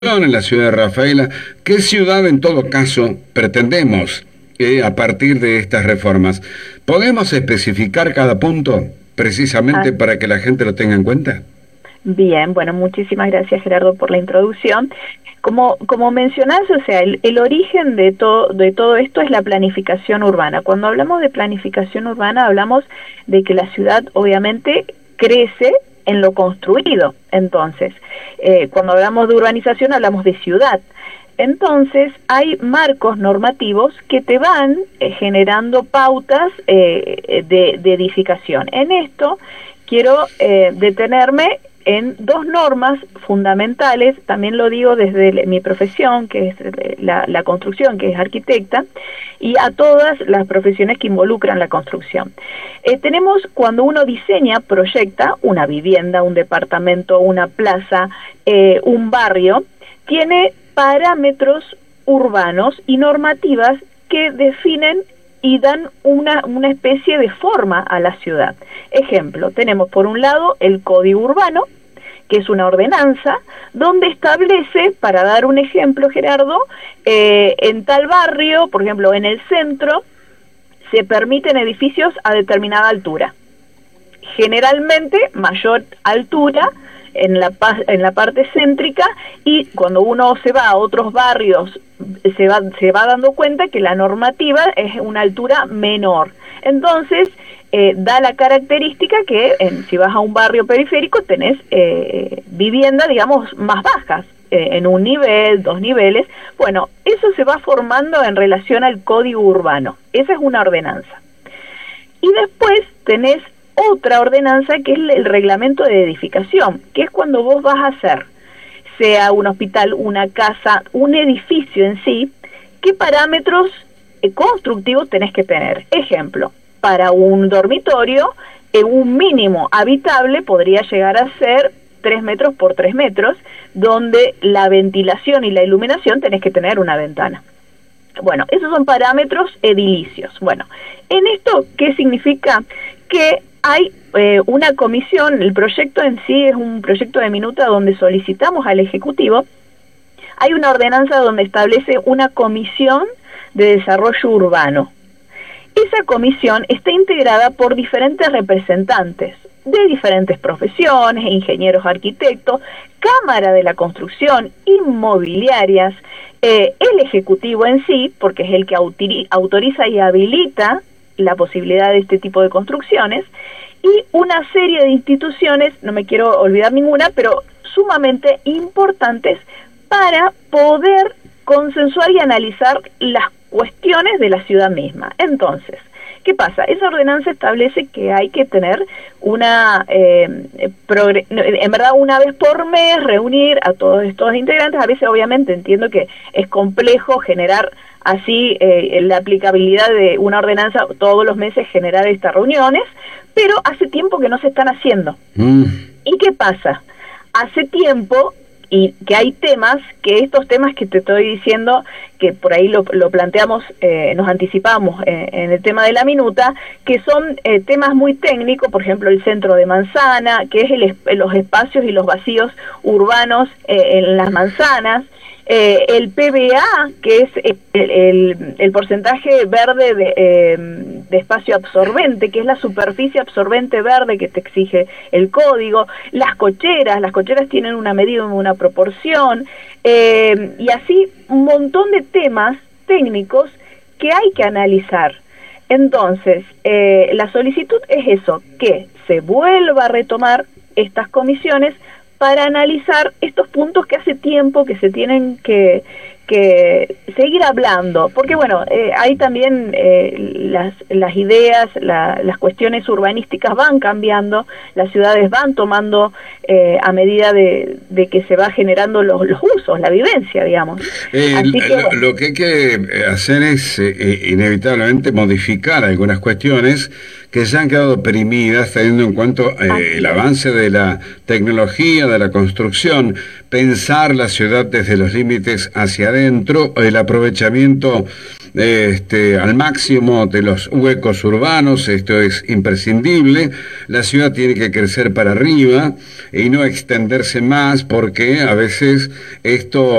En la ciudad de Rafaela. ¿Qué ciudad en todo caso pretendemos a partir de estas reformas? ¿Podemos especificar cada punto precisamente para que la gente lo tenga en cuenta? Bien, bueno, muchísimas gracias, Gerardo, por la introducción. Como mencionás, o sea, el origen de todo esto es la planificación urbana. Cuando hablamos de planificación urbana, hablamos de que la ciudad obviamente crece en lo construido. Entonces, cuando hablamos de urbanización, hablamos de ciudad. Entonces, hay marcos normativos que te van generando pautas de edificación. En esto, quiero detenerme en dos normas fundamentales, también lo digo desde mi profesión, que es la construcción, que es arquitecta, y a todas las profesiones que involucran la construcción. Tenemos, cuando uno diseña, proyecta una vivienda, un departamento, una plaza, un barrio, tiene parámetros urbanos y normativas que definen y dan una especie de forma a la ciudad. Ejemplo, tenemos por un lado el Código Urbano, que es una ordenanza, donde establece, para dar un ejemplo, Gerardo, en tal barrio, por ejemplo, en el centro, se permiten edificios a determinada altura. Generalmente, mayor altura en la parte céntrica, y cuando uno se va a otros barrios se va dando cuenta que la normativa es una altura menor. Entonces da la característica que si vas a un barrio periférico tenés viviendas, digamos, más bajas, en un nivel, dos niveles. Bueno, eso se va formando en relación al Código Urbano. Esa es una ordenanza. Y después tenés otra ordenanza, que es el reglamento de edificación, que es cuando vos vas a hacer, sea un hospital, una casa, un edificio en sí, qué parámetros constructivos tenés que tener. Ejemplo, para un dormitorio, un mínimo habitable podría llegar a ser 3 metros por 3 metros, donde la ventilación y la iluminación tenés que tener una ventana. Bueno, esos son parámetros edilicios. Bueno, en esto, ¿qué significa? Que hay una comisión, el proyecto en sí es un proyecto de minuta donde solicitamos al Ejecutivo, hay una ordenanza donde establece una comisión de desarrollo urbano. Esa comisión está integrada por diferentes representantes de diferentes profesiones, ingenieros, arquitectos, Cámara de la Construcción, inmobiliarias, el Ejecutivo en sí, porque es el que autoriza y habilita la posibilidad de este tipo de construcciones, y una serie de instituciones, no me quiero olvidar ninguna, pero sumamente importantes para poder consensuar y analizar las cuestiones de la ciudad misma. Entonces, ¿qué pasa? Esa ordenanza establece que hay que tener en verdad, una vez por mes, reunir a todos estos integrantes. A veces, obviamente, entiendo que es complejo generar así la aplicabilidad de una ordenanza todos los meses, generar estas reuniones, pero hace tiempo que no se están haciendo. ¿Y qué pasa? Hace tiempo y que hay temas, que estos temas que te estoy diciendo, que por ahí lo planteamos, nos anticipamos en el tema de la minuta, que son temas muy técnicos, por ejemplo el centro de manzana, que es los espacios y los vacíos urbanos en las manzanas, el PBA, que es el porcentaje verde de espacio absorbente, que es la superficie absorbente verde que te exige el código, las cocheras tienen una medida, una proporción, y así un montón de temas técnicos que hay que analizar. Entonces, la solicitud es eso, que se vuelva a retomar estas comisiones para analizar estos puntos que hace tiempo que se tienen que seguir hablando, porque bueno, hay también las ideas, las cuestiones urbanísticas van cambiando, las ciudades van tomando a medida de que se va generando los usos, la vivencia, digamos. Así que, bueno, lo que hay que hacer es inevitablemente modificar algunas cuestiones que ya han quedado deprimidas teniendo en cuenta el avance de la tecnología, de la construcción, pensar la ciudad desde los límites hacia adentro, el aprovechamiento al máximo de los huecos urbanos, esto es imprescindible. La ciudad tiene que crecer para arriba y no extenderse más, porque a veces esto